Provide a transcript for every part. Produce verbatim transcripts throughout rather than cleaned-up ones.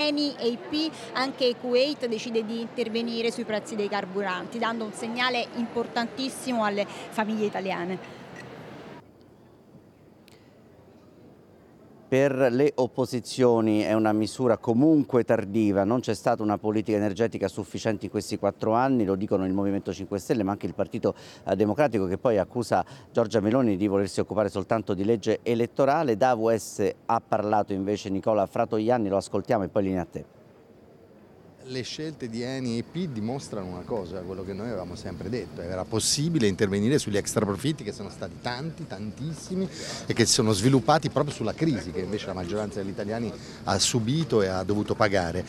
Eni e I P, anche Kuwait decide di intervenire sui prezzi dei carburanti, dando un segnale importantissimo alle famiglie italiane. Per le opposizioni è una misura comunque tardiva, non c'è stata una politica energetica sufficiente in questi quattro anni, lo dicono il Movimento cinque Stelle ma anche il Partito Democratico, che poi accusa Giorgia Meloni di volersi occupare soltanto di legge elettorale. Da A V S ha parlato invece Nicola Fratoianni, lo ascoltiamo e poi linea a te. Le scelte di Eni e I P dimostrano una cosa, quello che noi avevamo sempre detto: era possibile intervenire sugli extra profitti, che sono stati tanti, tantissimi, e che si sono sviluppati proprio sulla crisi che invece la maggioranza degli italiani ha subito e ha dovuto pagare.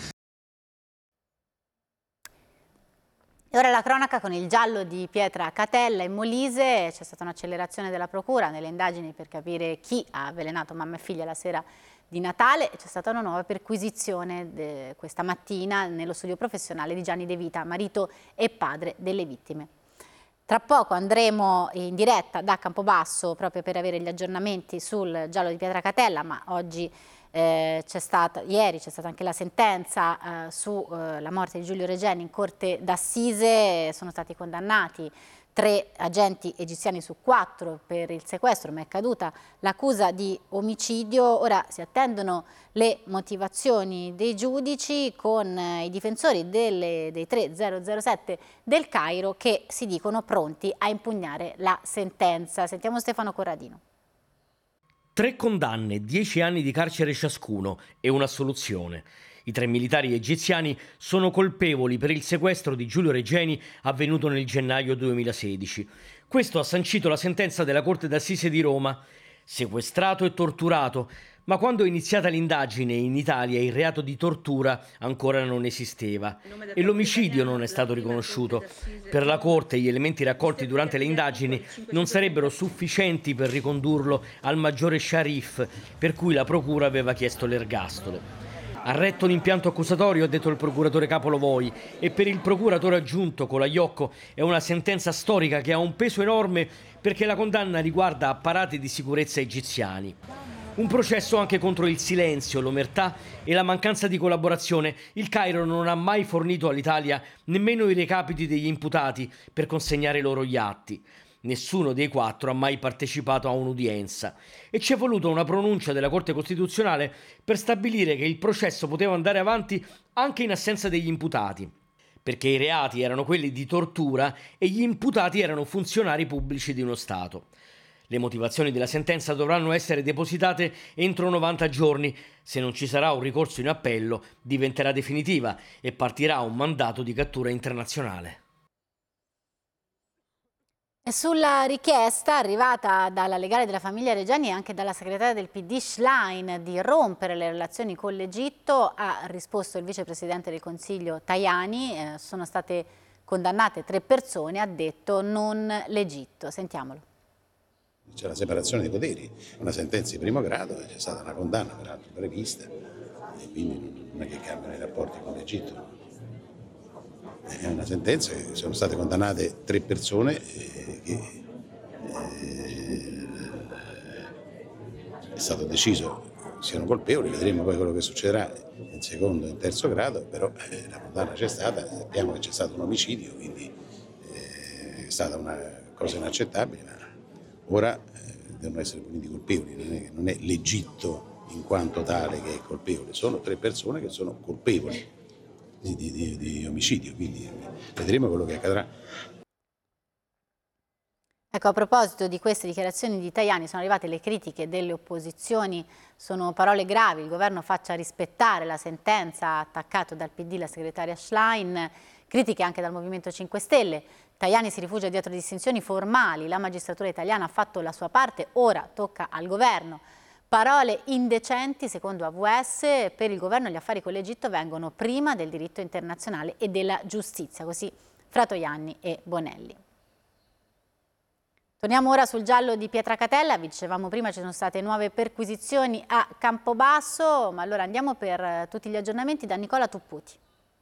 E ora la cronaca con il giallo di Pietra Catella in Molise. C'è stata un'accelerazione della procura nelle indagini per capire chi ha avvelenato mamma e figlia la sera di Natale. C'è stata una nuova perquisizione questa mattina nello studio professionale di Gianni De Vita, marito e padre delle vittime. Tra poco andremo in diretta da Campobasso proprio per avere gli aggiornamenti sul giallo di Pietra Catella, ma oggi eh, c'è stata, ieri c'è stata anche la sentenza eh, sulla eh, morte di Giulio Regeni in corte d'assise. Sono stati condannati tre agenti egiziani su quattro per il sequestro, ma è caduta l'accusa di omicidio. Ora si attendono le motivazioni dei giudici, con i difensori delle, dei tre zero zero sette del Cairo che si dicono pronti a impugnare la sentenza. Sentiamo Stefano Corradino. Tre condanne, dieci anni di carcere ciascuno e un'assoluzione. I tre militari egiziani sono colpevoli per il sequestro di Giulio Regeni avvenuto nel gennaio duemilasedici. Questo ha sancito la sentenza della Corte d'Assise di Roma. Sequestrato e torturato, ma quando è iniziata l'indagine in Italia il reato di tortura ancora non esisteva e l'omicidio non è stato riconosciuto. Per la Corte gli elementi raccolti durante le indagini non sarebbero sufficienti per ricondurlo al maggiore Sharif, per cui la Procura aveva chiesto l'ergastolo. Ha retto l'impianto accusatorio, ha detto il procuratore capo Lovoi, e per il procuratore aggiunto Colaiocco è una sentenza storica che ha un peso enorme perché la condanna riguarda apparati di sicurezza egiziani. Un processo anche contro il silenzio, l'omertà e la mancanza di collaborazione. Il Cairo non ha mai fornito all'Italia nemmeno i recapiti degli imputati per consegnare loro gli atti. Nessuno dei quattro ha mai partecipato a un'udienza e ci è voluta una pronuncia della Corte Costituzionale per stabilire che il processo poteva andare avanti anche in assenza degli imputati, perché i reati erano quelli di tortura e gli imputati erano funzionari pubblici di uno Stato. Le motivazioni della sentenza dovranno essere depositate entro novanta giorni. Se non ci sarà un ricorso in appello, diventerà definitiva e partirà un mandato di cattura internazionale. E sulla richiesta arrivata dalla legale della famiglia Regeni e anche dalla segretaria del P D Schlein di rompere le relazioni con l'Egitto, ha risposto il vicepresidente del Consiglio Tajani. Eh, sono state condannate tre persone, ha detto, non l'Egitto. Sentiamolo. C'è la separazione dei poteri, una sentenza di primo grado, c'è stata una condanna peraltro prevista e quindi non è che cambiano i rapporti con l'Egitto. È una sentenza che sono state condannate tre persone eh, che eh, è stato deciso siano colpevoli. Vedremo poi quello che succederà in secondo e in terzo grado, però eh, la condanna c'è stata, sappiamo che c'è stato un omicidio, quindi eh, è stata una cosa inaccettabile, ma ora eh, devono essere puniti colpevoli. Non è, non è l'Egitto in quanto tale che è colpevole, sono tre persone che sono colpevoli Di, di, di omicidio, quindi vedremo quello che accadrà. Ecco, a proposito di queste dichiarazioni di Tajani, sono arrivate le critiche delle opposizioni, sono parole gravi: il governo faccia rispettare la sentenza, attaccato dal P D la segretaria Schlein, critiche anche dal Movimento cinque Stelle. Tajani si rifugia dietro distinzioni formali, la magistratura italiana ha fatto la sua parte, ora tocca al governo. Parole indecenti, secondo A V S, per il governo gli affari con l'Egitto vengono prima del diritto internazionale e della giustizia, così Fratoianni e Bonelli. Torniamo ora sul giallo di Pietra Catella. Vi dicevamo prima ci sono state nuove perquisizioni a Campobasso, ma allora andiamo per tutti gli aggiornamenti da Nicola Tupputi.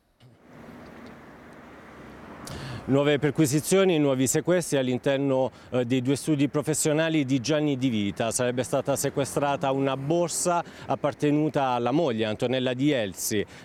Nuove perquisizioni, nuovi sequestri all'interno eh, dei due studi professionali di Gianni Di Vita. Sarebbe stata sequestrata una borsa appartenuta alla moglie, Antonella Di Elsi.